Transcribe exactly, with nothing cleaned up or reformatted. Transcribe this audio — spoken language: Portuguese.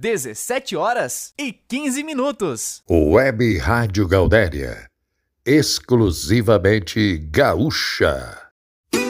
dezessete horas e quinze minutos. Web Rádio Gaudéria, exclusivamente gaúcha.